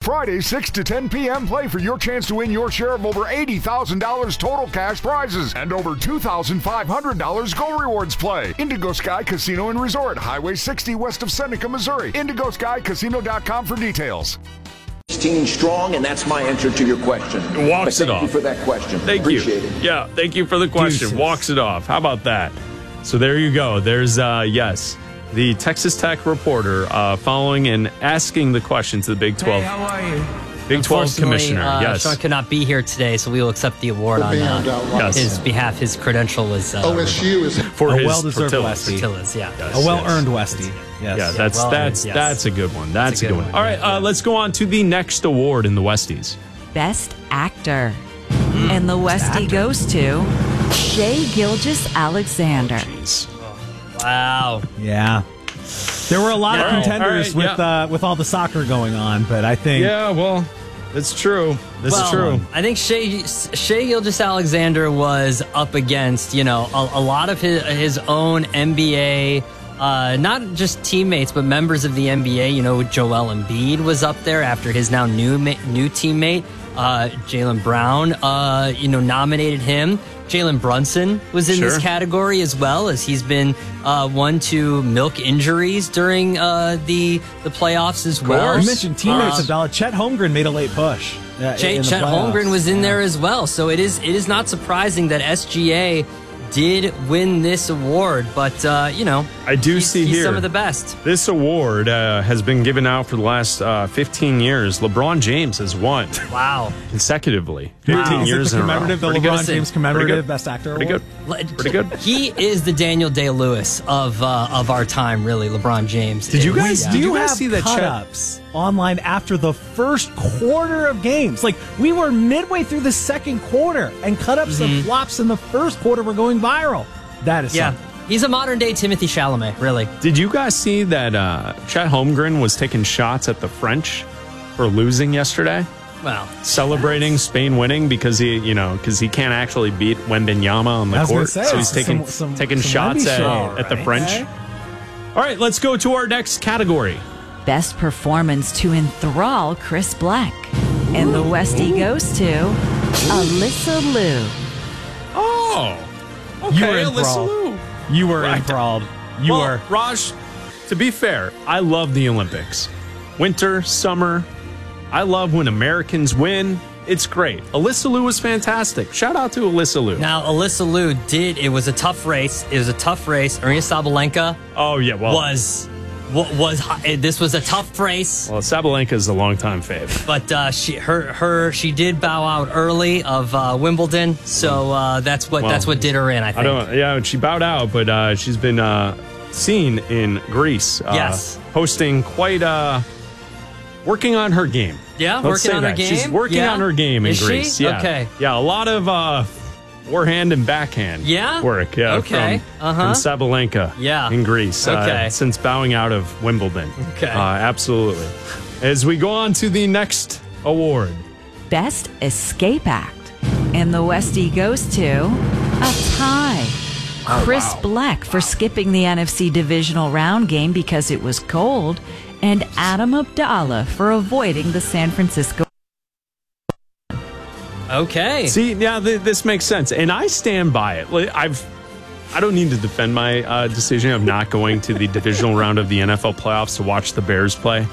Friday, 6 to 10 p.m., play for your chance to win your share of over $80,000 total cash prizes and over $2,500 Go Rewards play. Indigo Sky Casino and Resort, Highway 60 west of Seneca, Missouri. IndigoSkyCasino.com for details. 16 strong, and that's my answer to your question. Walks it off. Thank you for that question. Thank you. Appreciate it. Yeah, thank you for the question. Deuces. Walks it off. How about that? So there you go. There's, yes, the Texas Tech reporter following and asking the question to the Big 12. Hey, how are you? Big 12 commissioner, yes. Sean could not be here today, so we will accept the award on his behalf. His credential was OSU is for a his well-deserved tortillas. Westie. Tortillas, yeah. Yes, A well-earned Westie. Yes. Yeah, well-earned, yes. that's a good one. That's a good one. one. All right, let's go on to the next award in the Westies. Best Actor. And the Westie goes to Shea Gilgeous-Alexander. Wow. Yeah. There were a lot of contenders All right, with all the soccer going on, but I think Yeah, well, it's true. This is true. I think Shea Gilgeous-Alexander was up against, a lot of his own NBA, not just teammates, but members of the NBA. Joel Embiid was up there after his now new teammate, Jaylen Brown, nominated him. Jalen Brunson was in this category as well, as he's been one to milk injuries during the playoffs as well. you mentioned teammates of Dallas. Chet Holmgren made a late push. Chet Holmgren was in there as well, so it is not surprising that SGA did win this award, but I do see he's here some of the best. This award has been given out for the last 15 years. LeBron James has won. Wow. Consecutively. 15 Is years it the in a row. commemorative, the Pretty LeBron good. James commemorative Best Actor Pretty award? good. Pretty good. He is the Daniel Day-Lewis of our time, really. LeBron James. Did you guys? Yeah. Did you have guys see that cut-ups online after the first quarter of games? Like, we were midway through the second quarter, and cut-ups and flops in the first quarter were going viral. That is something. He's a modern-day Timothy Chalamet, really. Did you guys see that Chet Holmgren was taking shots at the French for losing yesterday? Well, Celebrating Spain winning because he can't actually beat Wembanyama on the court. So he's taking shots at the French. Okay. All right, let's go to our next category. Best Performance to Enthrall Chris Black. And the Westie goes to Alyssa Liu. Oh, okay, You were Alyssa enthralled. Liu. You were enthralled. Raj, to be fair, I love the Olympics. Winter, summer. I love when Americans win. It's great. Alyssa Liu was fantastic. Shout out to Alyssa Liu. now Alyssa Liu it was a tough race. Arina Sabalenka Oh, yeah, well. this was a tough race. Well, Sabalenka is a longtime fave. But she did bow out early of Wimbledon, so that's what did her in. I think. She bowed out, but she's been seen in Greece. Yes. Hosting quite working on her game. Yeah, Let's working say on her that. game. She's working on her game in Is she? Greece. Yeah. Okay. Yeah, a lot of forehand and backhand work. Yeah. Okay. From Sabalenka. Yeah. In Greece. Okay. Since bowing out of Wimbledon. Okay. Absolutely. As we go on to the next award. Best Escape Act. And the Westie goes to a tie. Chris Black for skipping the NFC divisional round game because it was cold, and Adam Abdallah for avoiding the San Francisco. Okay. See, yeah, this makes sense, and I stand by it. I don't need to defend my decision of not going to the divisional round of the NFL playoffs to watch the Bears play.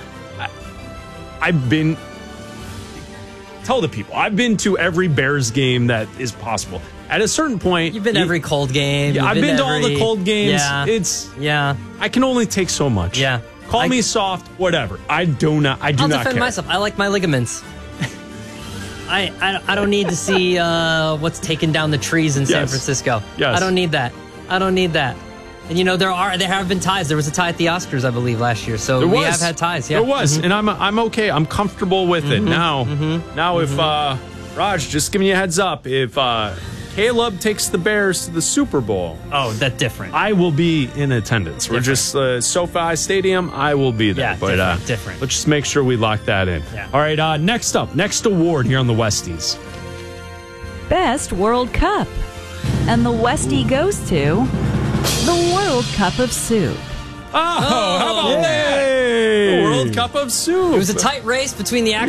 Tell the people, I've been to every Bears game that is possible. At a certain point, You've been to every cold game. Yeah, I've been to all the cold games. Yeah. I can only take so much. Yeah. Call me soft, whatever. I do not I'll not defend care. myself. I like my ligaments. I don't need to see what's taking down the trees in San Francisco. Yes. I don't need that. And there have been ties. There was a tie at the Oscars, I believe, last year. So we have had ties. Yeah, There was, and I'm okay. I'm comfortable with it now. If Raj, just giving you a heads up, if Caleb takes the Bears to the Super Bowl, that's different. I will be in attendance. We're just SoFi Stadium. I will be there. Yeah, but different. Let's just make sure we lock that in. Yeah. All right. Next award here on the Westies. Best World Cup. And the Westie goes to the World Cup of Soup. Oh, how about that? The World Cup of Soup. It was a tight race between the